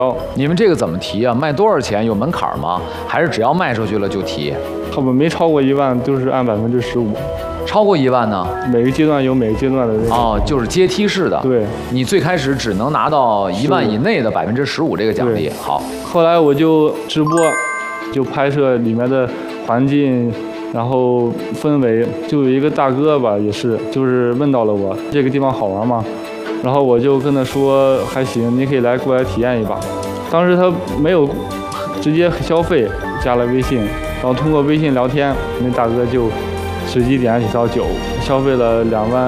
哦， 你们这个怎么提啊？卖多少钱有门槛吗？还是只要卖出去了就提？ 他们没超过1万，都是按15%。 超过1万呢？ 每个阶段有每个阶段的哦，就是阶梯式的。 对， 你最开始只能拿到1万以内的15%这个奖励。好， 后来我就直播，就拍摄里面的环境，然后氛围。就有一个大哥吧，也是，就是问到了我这个地方好玩吗？然后我就跟他说还行，你可以过来体验一把。当时他没有直接消费，加了微信，然后通过微信聊天，那大哥就随机点起套酒，消费了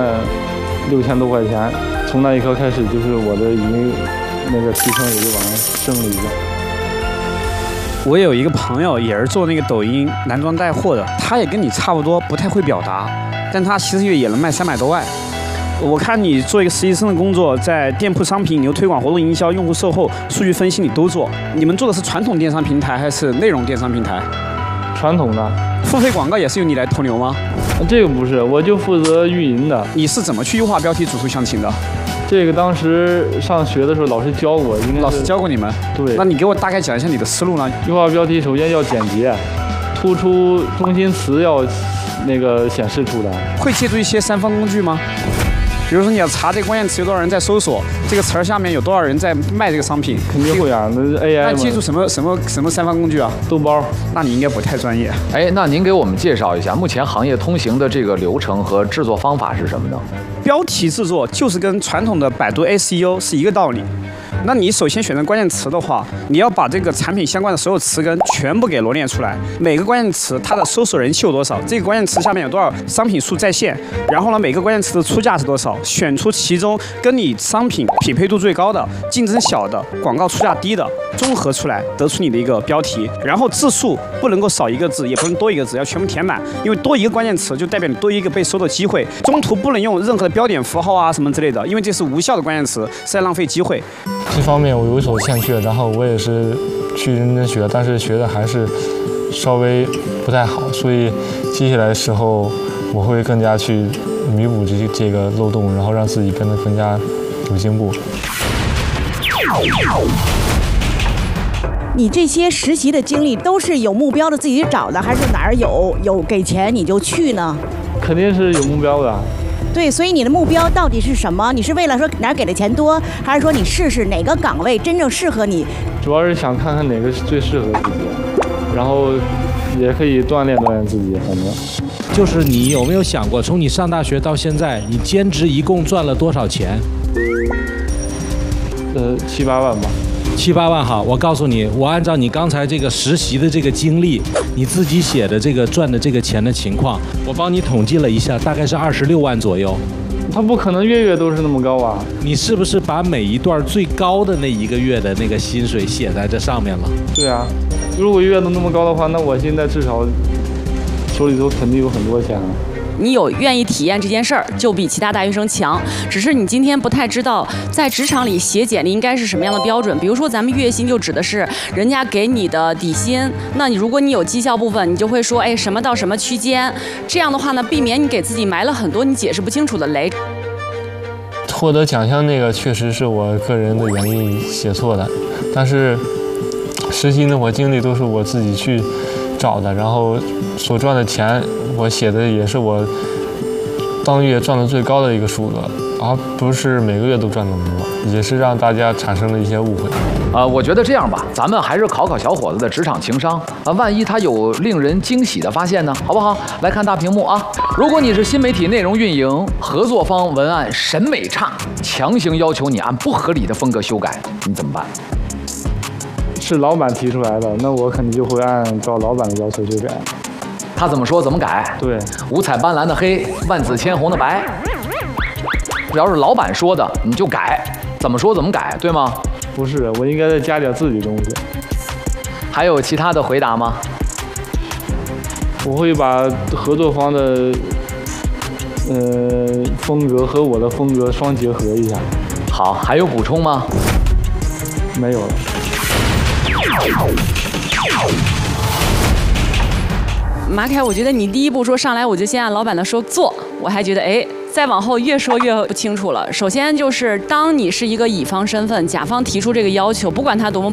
26000多块钱。从那一刻开始，就是我的已经那个提成也就往上升了一个。 我有一个朋友也是做那个抖音男装带货的，他也跟你差不多，不太会表达，但他其实也能卖300多万。我看你做一个实习生的工作，在店铺商品、你推广、活动营销、用户售后、数据分析你都做。你们做的是传统电商平台还是内容电商平台？ 传统的。 付费广告也是由你来投流吗？ 这个不是，我就负责运营的。 你是怎么去优化标题、主图详情的？ 这个当时上学的时候老师教过，应该老师教过你们。 对。 那你给我大概讲一下你的思路呢？ 优化标题首先要简洁，突出中心词要那个显示出来。 会借助一些3方工具吗？比如说你要查这个关键词有多少人在搜索，这个词儿下面有多少人在卖这个商品， 肯定会啊。那 AI 那借助什么3方工具啊？ 豆包。 那你应该不太专业。 哎，那您给我们介绍一下目前行业通行的这个流程和制作方法是什么呢？ 标题制作就是跟传统的百度 SEO 是一个道理。那你首先选择关键词的话，你要把这个产品相关的所有词根全部给罗列出来，每个关键词它的搜索人气有多少，这个关键词下面有多少商品数在线，然后呢每个关键词的出价是多少，选出其中跟你商品匹配度最高的、竞争小的、广告出价低的，综合出来得出你的一个标题。然后字数不能够少1个字，也不能多1个字，要全部填满，因为多1个关键词就代表你多1个被搜的机会。中途不能用任何的标点符号啊什么之类的，因为这是无效的关键词，是在浪费机会。 这方面我有所欠缺，然后我也是去认真学，但是学的还是稍微不太好，所以接下来的时候我会更加去弥补这个漏洞，然后让自己变得更加有进步。 你这些实习的经历都是有目标的自己找的，还是哪儿有给钱你就去呢？ 肯定是有目标的。 对，所以你的目标到底是什么？你是为了说哪儿给的钱多，还是说你试试哪个岗位真正适合你？ 主要是想看看哪个是最适合自己，然后也可以锻炼自己。反正就是你有没有想过，从你上大学到现在，你兼职一共赚了多少钱 ？7、8万吧。 7、8万哈，我告诉你，我按照你刚才这个实习的这个经历，你自己写的这个赚的这个钱的情况，我帮你统计了一下，大概是26万左右。 他不可能月都是那么高啊！ 你是不是把每一段最高的那1个月的那个薪水写在这上面了？ 对啊，如果月都那么高的话，那我现在至少手里头肯定有很多钱啊。 你有愿意体验这件事儿，就比其他大学生强。只是你今天不太知道，在职场里写简历应该是什么样的标准。比如说，咱们月薪就指的是人家给你的底薪。那如果你有绩效部分，你就会说，哎，什么到什么区间。这样的话呢，避免你给自己埋了很多你解释不清楚的雷。 获得奖项那个确实是我个人的原因写错的，但是实习那会儿经历都是我自己去找的，然后所赚的钱我写的也是我当月赚的最高的一个数额，而不是每个月都赚那么多，也是让大家产生了一些误会。 我觉得这样吧，咱们还是考小伙子的职场情商啊，万一他有令人惊喜的发现呢，好不好？来看大屏幕啊！如果你是新媒体内容运营，合作方文案审美差，强行要求你按不合理的风格修改，你怎么办？ 是老板提出来的，那我肯定就会按照老板的要求去改。 他怎么说怎么改？ 对， 五彩斑斓的黑，万紫千红的白。只要是老板说的，你就改，怎么说怎么改，对吗？ 不是，我应该再加点自己东西。 还有其他的回答吗？ 我会把合作方的风格和我的风格双结合一下。 好，还有补充吗？ 没有了。 马凯，我觉得你第一步说上来我就先按老板的说做，我还觉得哎再往后越说越不清楚了。首先就是当你是一个乙方身份，甲方提出这个要求，不管他多么